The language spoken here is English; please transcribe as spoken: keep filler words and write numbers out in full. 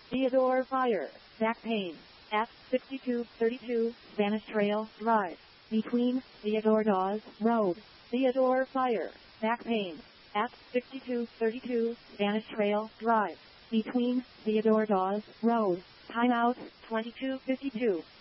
Theodore Fire, back pain, at sixty-two thirty-two Spanish Trail Drive, between Theodore Dawes Road. Theodore Fire, back pain, at sixty-two thirty-two Spanish Trail Drive, between Theodore Dawes Road. Timeout twenty-two fifty-two.